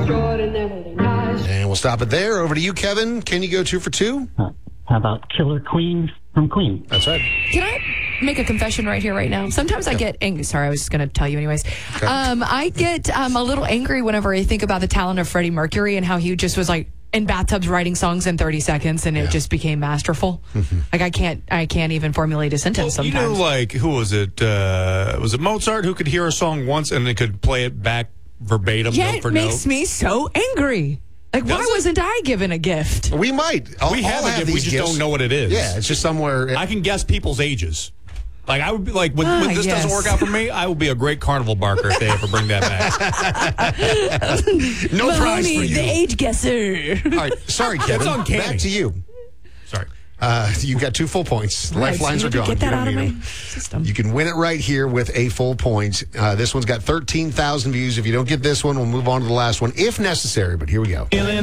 And we'll stop it there. Over to you, Kevin. Can you go 2 for 2? How about Killer Queen from Queen? That's right. Can I make a confession right here, right now? Sometimes I get angry. Sorry, I was just going to tell you anyways. Okay. I get a little angry whenever I think about the talent of Freddie Mercury and how he just was like in bathtubs writing songs in 30 seconds and it just became masterful. Like I can't even formulate a sentence sometimes. You know, like, who was it? Was it Mozart who could hear a song once and they could play it back verbatim, note for it makes note? me so angry. Like, why wasn't I given a gift? We might. We have a gift. We just don't know what it is. Yeah, it's just somewhere. I can guess people's ages. Like, I would be like, when this doesn't work out for me, I will be a great carnival barker if they ever bring that back. No Mahoney, prize for you. the age guesser. All right. Sorry, Kevin. uncanny. Back to you. Sorry. You got 2 full points. Right, Lifelines so are gone. Get that You out don't of need my them. system. You can win it right here with a full point. This one's got 13,000 views. If you don't get this one, we'll move on to the last one if necessary. But here we go.